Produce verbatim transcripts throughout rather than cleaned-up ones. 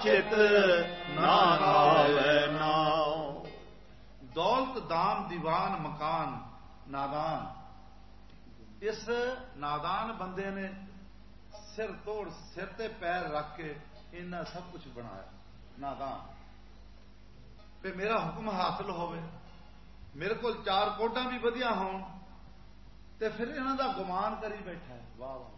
ਚਿਤ ਨਾ ਆਵੇ ਨਾਉ। ਦੌਲਤ ਦਾਮ ਦੀਵਾਨ ਮਕਾਨ ਨਾਦਾਨ। ਇਸ ਨਾਦਾਨ ਬੰਦੇ ਨੇ ਸਿਰ ਤੋੜ ਸਿਰ ਤੇ ਪੈਰ ਰੱਖ ਕੇ ਇਹਨਾਂ ਸਭ ਕੁਝ ਬਣਾਇਆ। ਨਾਦਾਨ ਤੇ ਮੇਰਾ ਹੁਕਮ ਹਾਸਲ ਹੋਵੇ, ਮੇਰੇ ਕੋਲ ਚਾਰ ਕੋਡਾਂ ਵੀ ਵਧੀਆ ਹੋਣ, ਤੇ ਫਿਰ ਇਹਨਾਂ ਦਾ ਗੁਮਾਨ ਕਰੀ ਬੈਠਾ ਹੈ। ਵਾਹ ਵਾਹ।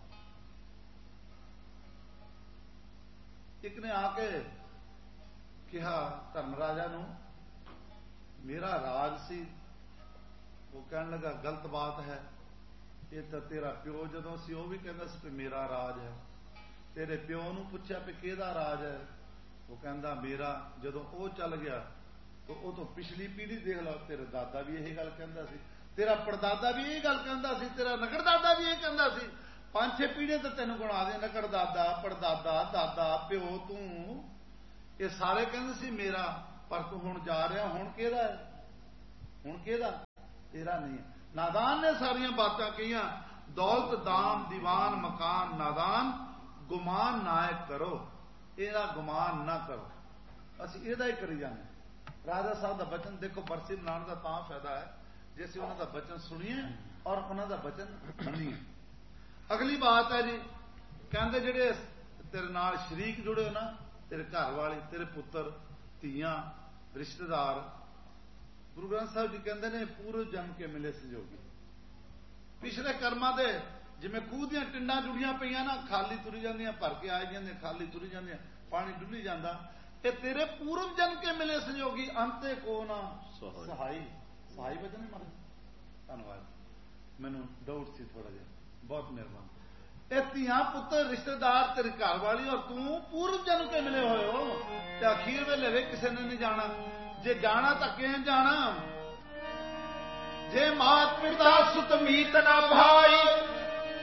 ਇੱਕ ਨੇ ਆ ਕੇ ਕਿਹਾ ਧਰਮ ਰਾਜਾ ਨੂੰ, ਮੇਰਾ ਰਾਜ ਸੀ। ਉਹ ਕਹਿਣ ਲੱਗਾ ਗਲਤ ਬਾਤ ਹੈ, ਇਹ ਤਾਂ ਤੇਰਾ ਪਿਓ ਜਦੋਂ ਸੀ ਉਹ ਵੀ ਕਹਿੰਦਾ ਸੀ ਕਿ ਮੇਰਾ ਰਾਜ ਹੈ। ਤੇਰੇ ਪਿਓ ਨੂੰ ਪੁੱਛਿਆ ਵੀ ਕਿਹਦਾ ਰਾਜ ਹੈ, ਉਹ ਕਹਿੰਦਾ ਮੇਰਾ। ਜਦੋਂ ਉਹ ਚੱਲ ਗਿਆ ਤਾਂ ਉਹ ਤੋਂ ਪਿਛਲੀ ਪੀੜ੍ਹੀ ਦੇਖ ਲਓ, ਤੇਰਾ ਦਾਦਾ ਵੀ ਇਹ ਗੱਲ ਕਹਿੰਦਾ ਸੀ, ਤੇਰਾ ਪੜਦਾਦਾ ਵੀ ਇਹ ਗੱਲ ਕਹਿੰਦਾ ਸੀ, ਤੇਰਾ ਨਕੜ ਦਾਦਾ ਵੀ ਇਹ ਕਹਿੰਦਾ ਸੀ। ਪੰਜ ਛੇ ਪੀੜ੍ਹੀਆਂ ਤਾਂ ਤੈਨੂੰ ਗੁਣਾ ਦੇ, ਨਕੜ ਦਾਦਾ, ਪੜਦਾਦਾ, ਦਾਦਾ, ਪਿਓ, ਤੂੰ, ਇਹ ਸਾਰੇ ਕਹਿੰਦੇ ਸੀ ਮੇਰਾ। ਪਰ ਤੂੰ ਹੁਣ ਜਾ ਰਿਹਾ, ਹੁਣ ਕਿਹਦਾ ਹੈ? ਹੁਣ ਕਿਹਦਾ? ਤੇਰਾ ਨਹੀਂ ਹੈ। ਨਾਦਾਨ ਨੇ ਸਾਰੀਆਂ ਬਾਤਾਂ ਕਹੀਆਂ। ਦੌਲਤ ਦਾਮ ਦੀਵਾਨ ਮਕਾਨ ਨਾਦਾਨ, ਗੁਮਾਨ ਨਾਇਕ ਕਰੋ। ਇਹਦਾ ਗੁਮਾਨ ਨਾ ਕਰੋ। ਅਸੀਂ ਇਹਦਾ ਹੀ ਕਰੀ ਜਾਂਦੇ। ਰਾਜਾ ਸਾਹਿਬ ਦਾ ਬਚਨ ਦੇਖੋ, ਬਰਸੀ ਮਨਾਉਣ ਦਾ ਤਾਂ ਫਾਇਦਾ ਹੈ ਜੇ ਅਸੀਂ ਉਹਨਾਂ ਦਾ ਬਚਨ ਸੁਣੀਏ ਔਰ ਉਹਨਾਂ ਦਾ ਬਚਨ ਮੰਨੀਏ। ਅਗਲੀ ਬਾਤ ਹੈ ਜੀ, ਕਹਿੰਦੇ ਜਿਹੜੇ ਤੇਰੇ ਨਾਲ ਸ਼ਰੀਕ ਜੁੜੇ ਹੋ ਨਾ, ਤੇਰੇ ਘਰ ਵਾਲੇ, ਤੇਰੇ ਪੁੱਤਰ, ਧੀਆਂ, ਰਿਸ਼ਤੇਦਾਰ, ਗੁਰੂ ਗ੍ਰੰਥ ਸਾਹਿਬ ਜੀ ਕਹਿੰਦੇ ਨੇ ਪੂਰਵ ਜਨਮ ਕੇ ਮਿਲੇ ਸੰਜੋਗੀ। ਪਿਛਲੇ ਕਰਮਾਂ ਦੇ ਜਿਵੇਂ ਖੂਹ ਦੀਆਂ ਟਿੰਡਾਂ ਜੁੜੀਆਂ ਪਈਆਂ ਨਾ, ਖਾਲੀ ਤੁਰੀ ਜਾਂਦੀਆਂ, ਭਰ ਕੇ ਆ ਜਾਂਦੀਆਂ, ਖਾਲੀ ਤੁਰੀ ਜਾਂਦੀਆਂ, ਪਾਣੀ ਡੁੱਲੀ ਜਾਂਦਾ। ਇਹ ਤੇਰੇ ਪੂਰਵ ਜਨਮ ਕੇ ਮਿਲੇ ਸੰਜੋਗੀ, ਅੰਤੇ ਕੋ ਨਾ ਸਹਾਈ। ਸਹਾਈ ਵਜਨ ਨਹੀਂ ਮਾਰੇ। ਧੰਨਵਾਦ, ਮੈਨੂੰ ਡਾਊਟ ਸੀ ਥੋੜਾ ਜਿਹਾ, ਬਹੁਤ ਮਿਹਰਬਾਨ। ਇਹ ਧੀਆਂ ਪੁੱਤਰ ਰਿਸ਼ਤੇਦਾਰ ਤੇਰੇ ਘਰ ਵਾਲੀ ਔਰ ਤੂੰ ਪੂਰਵ ਜਨਮ ਕੇ ਮਿਲੇ ਹੋਏ ਹੋ, ਤੇ ਅਖੀਰ ਵੇਲੇ ਵੇ ਕਿਸੇ ਨੇ ਨਹੀਂ ਜਾਣਾ। ਜੇ ਜਾਣਾ ਤਾਂ ਕਿਵੇਂ ਜਾਣਾ? ਜੇ ਮਾਤ ਪਿਤਾ ਸੁਤ ਮੀਤ ਨਾ ਭਾਈ,